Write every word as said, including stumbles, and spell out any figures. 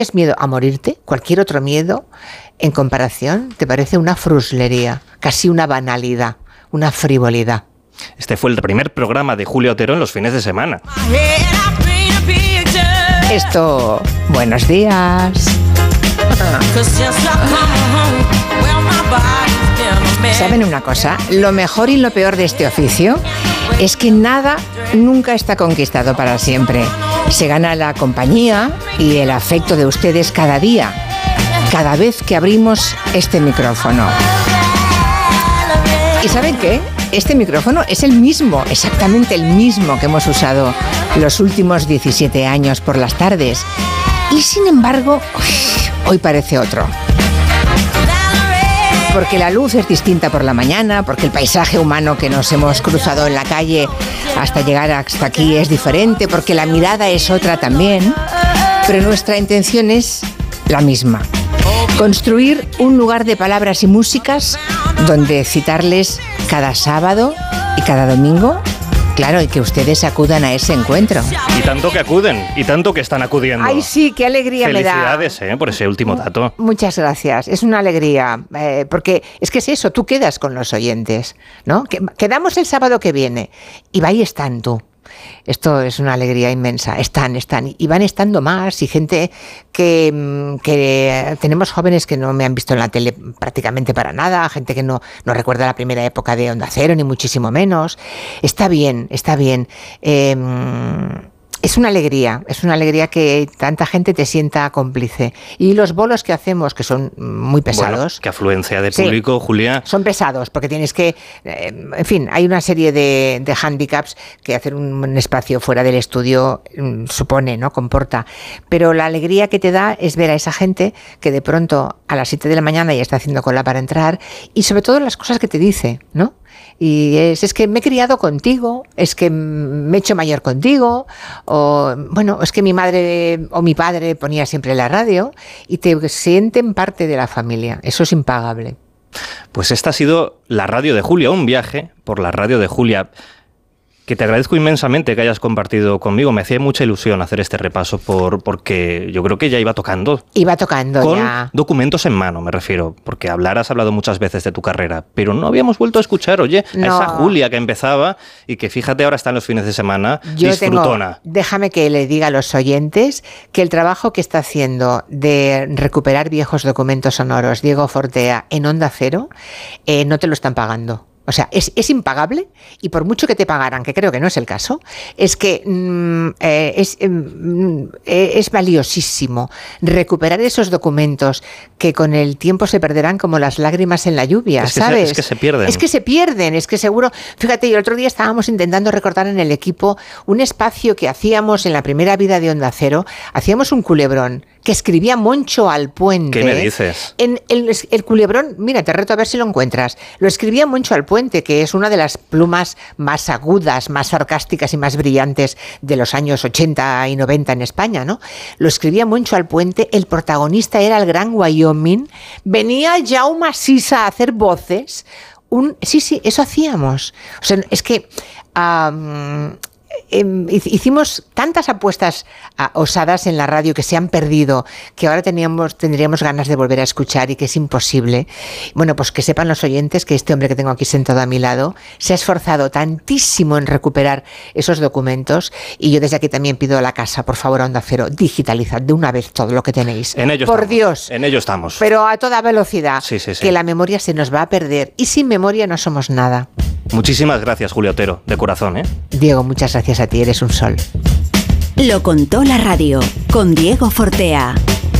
¿Es miedo a morirte? ¿Cualquier otro miedo en comparación te parece una fruslería, casi una banalidad, una frivolidad? Este fue el primer programa de Julia Otero en los fines de semana. Esto, buenos días. ¿Saben una cosa? Lo mejor y lo peor de este oficio es que nada nunca está conquistado para siempre. Se gana la compañía y el afecto de ustedes cada día, cada vez que abrimos este micrófono. ¿Y saben qué? Este micrófono es el mismo, exactamente el mismo que hemos usado los últimos diecisiete años por las tardes. Y sin embargo, hoy parece otro. Porque la luz es distinta por la mañana, porque el paisaje humano que nos hemos cruzado en la calle hasta llegar hasta aquí es diferente, porque la mirada es otra también, pero nuestra intención es la misma. Construir un lugar de palabras y músicas donde citarles cada sábado y cada domingo. Claro, y que ustedes acudan a ese encuentro. Y tanto que acuden, y tanto que están acudiendo. ¡Ay, sí! ¡Qué alegría me da! Felicidades, ¿eh? Por ese último dato. Muchas gracias. Es una alegría, eh, porque es que es eso, tú quedas con los oyentes, ¿no? Quedamos el sábado que viene, y ahí están tú. Esto es una alegría inmensa. Están, están, y van estando más, y gente que, que tenemos jóvenes que no me han visto en la tele prácticamente para nada, gente que no, no recuerda la primera época de Onda Cero, ni muchísimo menos. Está bien, está bien. Eh, Es una alegría, es una alegría que tanta gente te sienta cómplice. Y los bolos que hacemos, que son muy pesados... Bueno, qué afluencia de público, sí, Julia. Son pesados, porque tienes que... Eh, en fin, hay una serie de, de hándicaps que hacer un, un espacio fuera del estudio um, supone, ¿no? Comporta. Pero la alegría que te da es ver a esa gente que de pronto a las siete de la mañana ya está haciendo cola para entrar, y sobre todo las cosas que te dice, ¿no? Y es, es que me he criado contigo, es que me he hecho mayor contigo, o bueno, es que mi madre o mi padre ponía siempre la radio, y te sienten parte de la familia. Eso es impagable. Pues esta ha sido la radio de Julia, un viaje por la radio de Julia, que te agradezco inmensamente que hayas compartido conmigo. Me hacía mucha ilusión hacer este repaso por, porque yo creo que ya iba tocando. Iba tocando con ya. Documentos en mano, me refiero, porque hablar has hablado muchas veces de tu carrera, pero no habíamos vuelto a escuchar, oye, no. a esa Julia que empezaba y que fíjate ahora está en los fines de semana, yo disfrutona. Tengo, déjame que le diga a los oyentes que el trabajo que está haciendo de recuperar viejos documentos sonoros Diego Fortea en Onda Cero, eh, no te lo están pagando. O sea, es, es impagable, y por mucho que te pagaran, que creo que no es el caso, es que mm, eh, es, mm, es valiosísimo recuperar esos documentos que con el tiempo se perderán como las lágrimas en la lluvia, es que ¿sabes? Se, es que se pierden. Es que se pierden, es que seguro... Fíjate, el otro día estábamos intentando recordar en el equipo un espacio que hacíamos en la primera vida de Onda Cero, hacíamos un culebrón que escribía Moncho Alpuente. ¿Qué me dices? En el, el culebrón, mira, te reto a ver si lo encuentras, lo escribía Moncho Alpuente, que es una de las plumas más agudas, más sarcásticas y más brillantes de los años ochenta y noventa en España, ¿no? Lo escribía Moncho Alpuente, el protagonista era el Gran Wyoming, venía Jaume Sisa a hacer voces, un, sí, sí, eso hacíamos. O sea, es que... Um, Eh, hicimos tantas apuestas uh, osadas en la radio que se han perdido, que ahora teníamos, tendríamos ganas de volver a escuchar y que es imposible. Bueno, pues que sepan los oyentes que este hombre que tengo aquí sentado a mi lado se ha esforzado tantísimo en recuperar esos documentos, y yo desde aquí también pido a la casa, por favor, a Onda Cero, digitalizad de una vez todo lo que tenéis. En ello por estamos, Dios. En ello estamos. Pero a toda velocidad, sí, sí, sí. que la memoria se nos va a perder, y sin memoria no somos nada. Muchísimas gracias, Julia Otero, de corazón, ¿eh? Diego, muchas gracias a ti, eres un sol. Lo contó la radio, con Diego Fortea.